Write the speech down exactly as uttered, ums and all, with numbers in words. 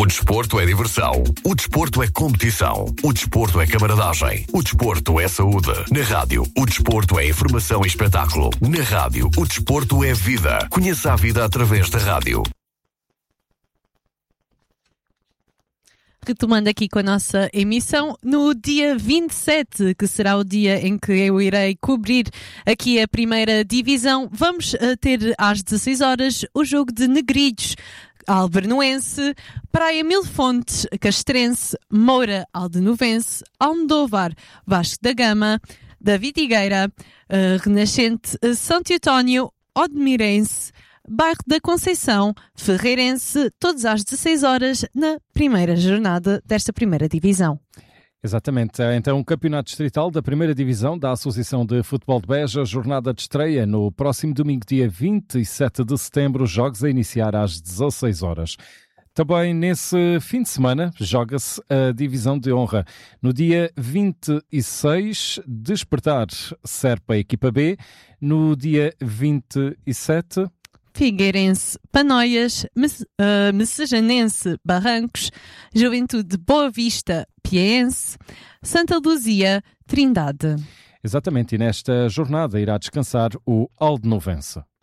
O desporto é diversão. O desporto é competição. O desporto é camaradagem. O desporto é saúde. Na rádio, o desporto é informação e espetáculo. Na rádio, o desporto é vida. Conheça a vida através da rádio. Retomando aqui com a nossa emissão, no dia vinte e sete, que será o dia em que eu irei cobrir aqui a primeira divisão, vamos uh, ter às dezasseis horas o jogo de Negridos, Albernoense, Praia Mil Fontes, Castrense, Moura, Aldenovense, Almodóvar, Vasco da Gama, da Vitigueira, uh, Renascente, uh, São Teotónio, Odmirense, Bairro da Conceição, Ferreirense, todos às dezasseis horas na primeira jornada desta primeira divisão. Exatamente. Então, o Campeonato Distrital da Primeira Divisão da Associação de Futebol de Beja, jornada de estreia no próximo domingo, dia vinte e sete de setembro, jogos a iniciar às dezasseis horas. Também nesse fim de semana joga-se a Divisão de Honra. No dia vinte e seis, Despertar Serpa Equipa B. No dia vinte e sete... Figueirense, Panóias, uh, Messejanense, Barrancos, Juventude Boa Vista, Piense, Santa Luzia, Trindade. Exatamente, e nesta jornada irá descansar o Aldenovense.